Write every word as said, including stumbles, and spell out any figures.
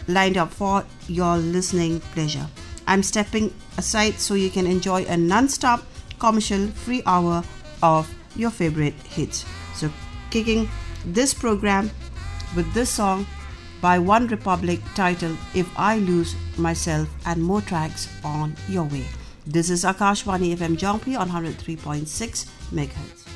lined up for your listening pleasure. I'm stepping aside so you can enjoy a non-stop commercial-free hour of your favorite hits. So, kicking this program with this song by One Republic titled If I Lose Myself, and more tracks on your way. This is Akashvani F M Jongpi on one oh three point six megahertz.